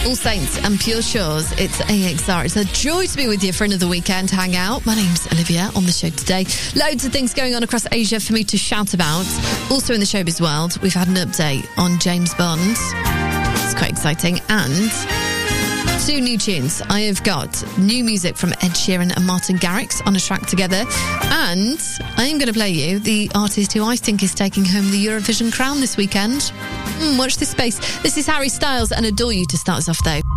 All Saints and Pure Shores. It's AXR. It's a joy to be with you for another weekend hang out. My name's Olivia. On the show today, loads of things going on across Asia for me to shout about. Also in the showbiz world, we've had an update on James Bond. It's quite exciting. And 2 new tunes. I have got new music from Ed Sheeran and Martin Garrix on a track together. And I am going to play you the artist who I think is taking home the Eurovision crown this weekend. Watch this space. This is Harry Styles and Adore You to start us off, though.